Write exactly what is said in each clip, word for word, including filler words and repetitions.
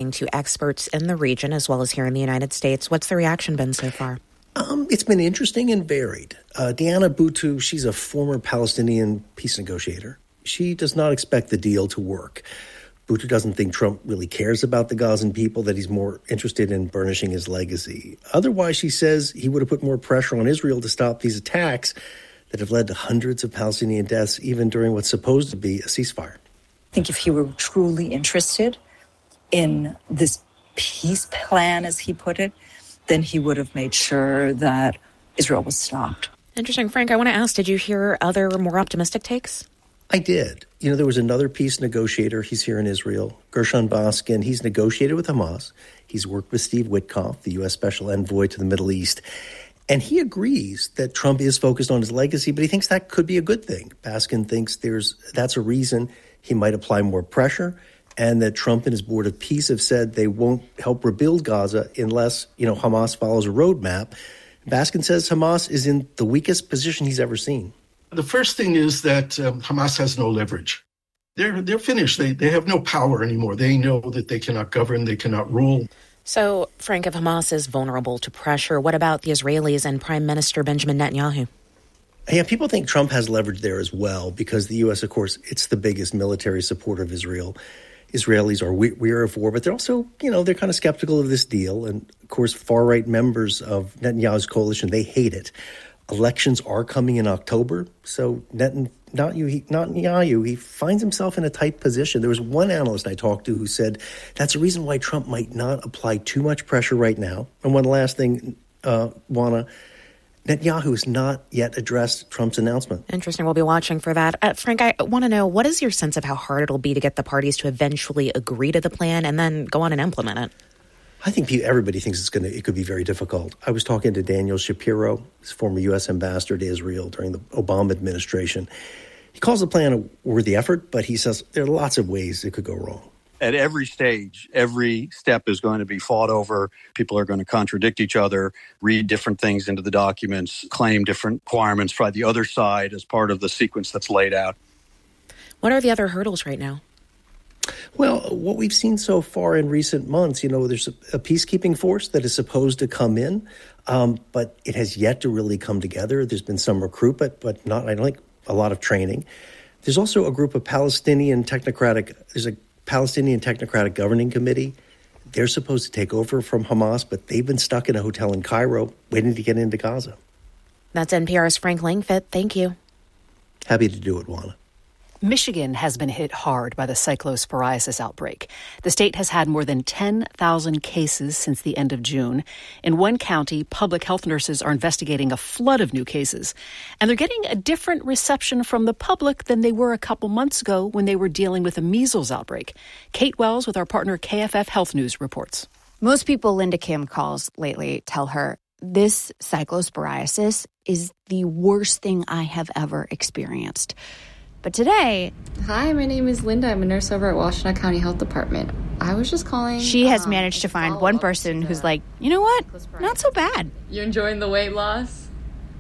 talking to experts in the region as well as here in the United States. What's the reaction been so far? Um, it's been interesting and varied. Uh, Diana Boutou, she's a former Palestinian peace negotiator. She does not expect the deal to work. Boutou doesn't think Trump really cares about the Gazan people, that he's more interested in burnishing his legacy. Otherwise, she says he would have put more pressure on Israel to stop these attacks that have led to hundreds of Palestinian deaths, even during what's supposed to be a ceasefire. I think if he were truly interested in this peace plan, as he put it, then he would have made sure that Israel was stopped. Interesting. Frank, I want to ask, did you hear other more optimistic takes? I did. You know, there was another peace negotiator. He's here in Israel, Gershon Baskin. He's negotiated with Hamas. He's worked with Steve Witkoff, the U S Special Envoy to the Middle East. And he agrees that Trump is focused on his legacy, but he thinks that could be a good thing. Baskin thinks there's that's a reason he might apply more pressure, and that Trump and his Board of Peace have said they won't help rebuild Gaza unless, you know, Hamas follows a roadmap. Baskin says Hamas is in the weakest position he's ever seen. The first thing is that um, Hamas has no leverage. They're they're finished. They they have no power anymore. They know that they cannot govern, they cannot rule. So, Frank, if Hamas is vulnerable to pressure, what about the Israelis and Prime Minister Benjamin Netanyahu? Yeah, people think Trump has leverage there as well because the U S, of course, it's the biggest military supporter of Israel. Israelis are weary of war, but they're also, you know, they're kind of skeptical of this deal. And, of course, far-right members of Netanyahu's coalition, they hate it. Elections are coming in October, so Netanyahu, he finds himself in a tight position. There was one analyst I talked to who said that's a reason why Trump might not apply too much pressure right now. And one last thing, uh, Juana, Netanyahu has not yet addressed Trump's announcement. Interesting. We'll be watching for that. Uh, Frank, I want to know, what is your sense of how hard it'll be to get the parties to eventually agree to the plan and then go on and implement it? I think everybody thinks it's going to. It could be very difficult. I was talking to Daniel Shapiro, his former U S ambassador to Israel during the Obama administration. He calls the plan a worthy effort, but he says there are lots of ways it could go wrong. At every stage, every step is going to be fought over. People are going to contradict each other, read different things into the documents, claim different requirements by the other side as part of the sequence that's laid out. What are the other hurdles right now? Well, what we've seen so far in recent months, you know, there's a, a peacekeeping force that is supposed to come in, um, but it has yet to really come together. There's been some recruitment, but not, I don't think, a lot of training. There's also a group of Palestinian technocratic, there's a Palestinian Technocratic Governing Committee. They're supposed to take over from Hamas, but they've been stuck in a hotel in Cairo waiting to get into Gaza. That's N P R's Frank Langfitt. Thank you. Happy to do it, Juana. Michigan has been hit hard by the cyclosporiasis outbreak. The state has had more than ten thousand cases since the end of June. In one county, public health nurses are investigating a flood of new cases. And they're getting a different reception from the public than they were a couple months ago when they were dealing with a measles outbreak. Kate Wells with our partner K F F Health News reports. Most people Linda Kim calls lately tell her this cyclosporiasis is the worst thing I have ever experienced. But today... Hi, my name is Linda. I'm a nurse over at Washtenaw County Health Department. I was just calling... She has um, managed to find one person who's like, you know what? Not so bad. You enjoying the weight loss?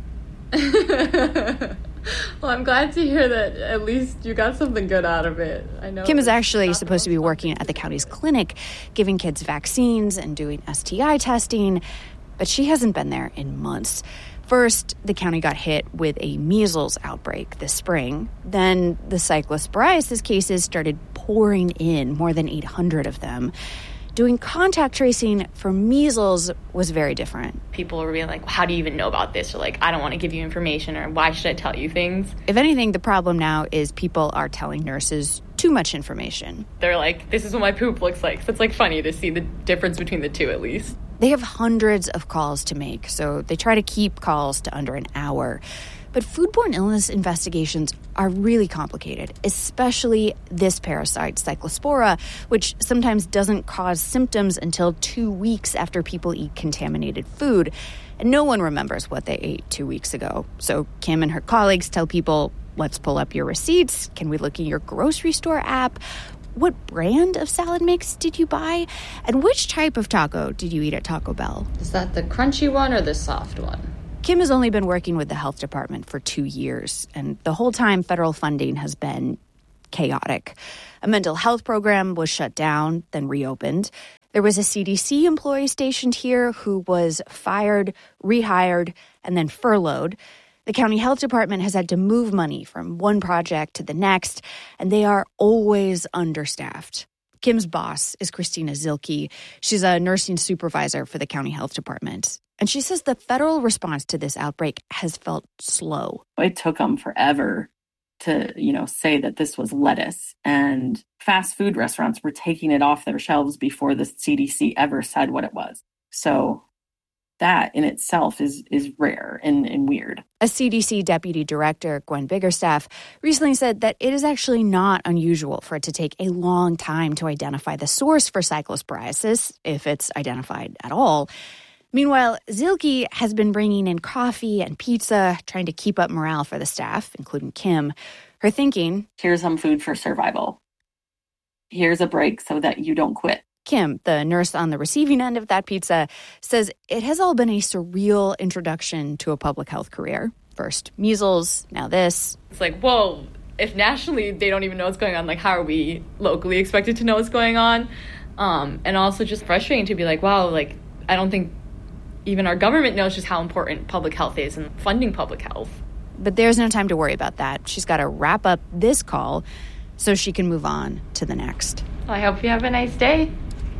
Well, I'm glad to hear that at least you got something good out of it. I know Kim is actually supposed to be working at the county's clinic, giving kids vaccines and doing S T I testing, but she hasn't been there in months. First, the county got hit with a measles outbreak this spring. Then the cyclosporiasis cases started pouring in, more than eight hundred of them. Doing contact tracing for measles was very different. People were being like, how do you even know about this? Or like, I don't want to give you information, or why should I tell you things? If anything, the problem now is people are telling nurses too much information. They're like, this is what my poop looks like. So it's like funny to see the difference between the two at least. They have hundreds of calls to make, so they try to keep calls to under an hour. But foodborne illness investigations are really complicated, especially this parasite, Cyclospora, which sometimes doesn't cause symptoms until two weeks after people eat contaminated food. And no one remembers what they ate two weeks ago. So Kim and her colleagues tell people, let's pull up your receipts. Can we look in your grocery store app? What brand of salad mix did you buy? And which type of taco did you eat at Taco Bell? Is that the crunchy one or the soft one? Kim has only been working with the health department for two years, and the whole time federal funding has been chaotic. A mental health program was shut down, then reopened. There was a C D C employee stationed here who was fired, rehired, and then furloughed. The county health department has had to move money from one project to the next, and they are always understaffed. Kim's boss is Christina Zielke. She's a nursing supervisor for the county health department. And she says the federal response to this outbreak has felt slow. It took them forever to, you know, say that this was lettuce. And fast food restaurants were taking it off their shelves before the C D C ever said what it was. So that in itself is is rare and, and weird. A C D C deputy director, Gwen Biggerstaff, recently said that it is actually not unusual for it to take a long time to identify the source for cyclosporiasis, if it's identified at all. Meanwhile, Zielke has been bringing in coffee and pizza, trying to keep up morale for the staff, including Kim. Her thinking, here's some food for survival. Here's a break so that you don't quit. Kim, the nurse on the receiving end of that pizza, says it has all been a surreal introduction to a public health career. First measles, now this. It's like, whoa, if nationally they don't even know what's going on, like how are we locally expected to know what's going on? Um, and also just frustrating to be like, wow, like I don't think even our government knows just how important public health is and funding public health. But there's no time to worry about that. She's got to wrap up this call so she can move on to the next. Well, I hope you have a nice day.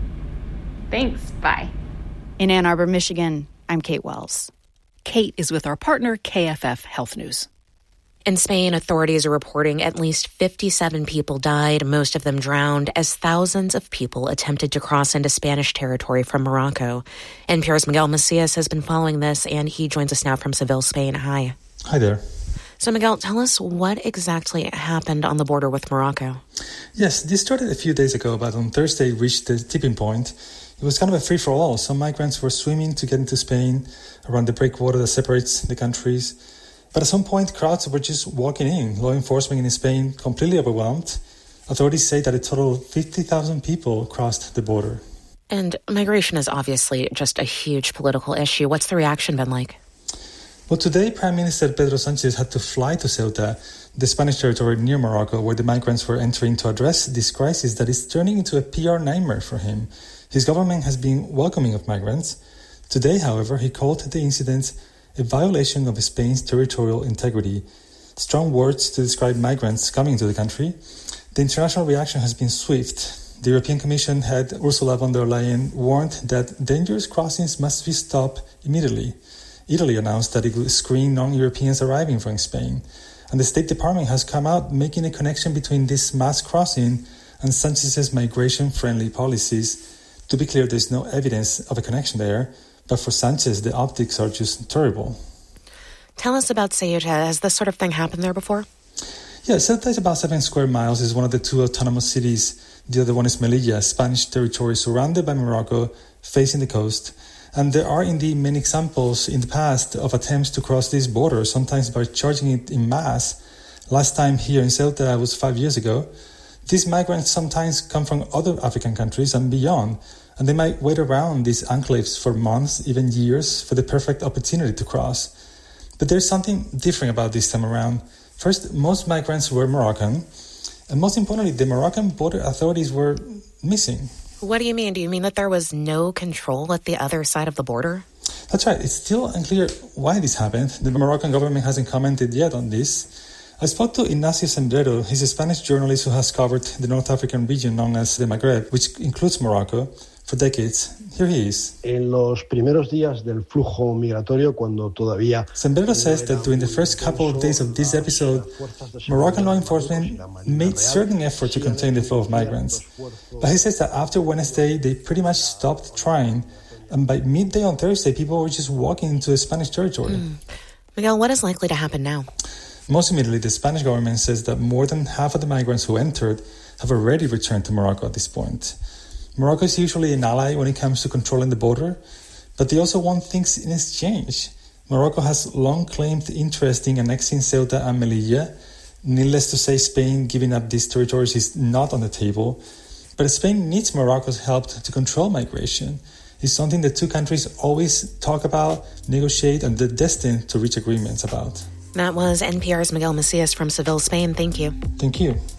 Thanks. Bye. In Ann Arbor, Michigan, I'm Kate Wells. Kate is with our partner, K F F Health News. In Spain, authorities are reporting at least fifty-seven people died, most of them drowned, as thousands of people attempted to cross into Spanish territory from Morocco. N P R's Miguel Macias has been following this, and he joins us now from Seville, Spain. Hi. Hi there. So, Miguel, tell us what exactly happened on the border with Morocco. Yes, this started a few days ago, but on Thursday reached the tipping point. It was kind of a free-for-all. Some migrants were swimming to get into Spain around the breakwater that separates the countries. But at some point, crowds were just walking in. Law enforcement in Spain completely overwhelmed. Authorities say that a total of fifty thousand people crossed the border. And migration is obviously just a huge political issue. What's the reaction been like? Well, today, Prime Minister Pedro Sánchez had to fly to Ceuta, the Spanish territory near Morocco, where the migrants were entering to address this crisis that is turning into a P R nightmare for him. His government has been welcoming of migrants. Today, however, he called the incident a violation of Spain's territorial integrity. Strong words to describe migrants coming into the country. The international reaction has been swift. The European Commission head Ursula von der Leyen warned that dangerous crossings must be stopped immediately. Italy announced that it would screen non-Europeans arriving from Spain. And the State Department has come out making a connection between this mass crossing and Sanchez's migration-friendly policies. To be clear, there's no evidence of a connection there, but for Sanchez, the optics are just terrible. Tell us about Ceuta. Has this sort of thing happened there before? Yeah, Ceuta is about seven square miles. It's one of the two autonomous cities. The other one is Melilla, Spanish territory surrounded by Morocco, facing the coast. And there are indeed many examples in the past of attempts to cross this border, sometimes by charging it in mass. Last time here in Ceuta was five years ago. These migrants sometimes come from other African countries and beyond, and they might wait around these enclaves for months, even years, for the perfect opportunity to cross. But there's something different about this time around. First, most migrants were Moroccan, and most importantly, the Moroccan border authorities were missing. What do you mean? Do you mean that there was no control at the other side of the border? That's right. It's still unclear why this happened. The Moroccan government hasn't commented yet on this. I spoke to Ignacio Sembrero. He's a Spanish journalist who has covered the North African region known as the Maghreb, which includes Morocco, for decades. Here he is. En los primeros días del flujo migratorio, cuando todavía... Sembrero says that during the first couple of days of this episode, Moroccan law enforcement made certain effort to contain the flow of migrants. But he says that after Wednesday, they pretty much stopped trying. And by midday on Thursday, people were just walking into Spanish territory. Mm. Miguel, what is likely to happen now? Most immediately, the Spanish government says that more than half of the migrants who entered have already returned to Morocco at this point. Morocco is usually an ally when it comes to controlling the border, but they also want things in exchange. Morocco has long claimed interest in annexing Ceuta and Melilla. Needless to say, Spain giving up these territories is not on the table. But Spain needs Morocco's help to control migration. It's something the two countries always talk about, negotiate, and they're destined to reach agreements about. That was N P R's Miguel Macias from Seville, Spain. Thank you. Thank you.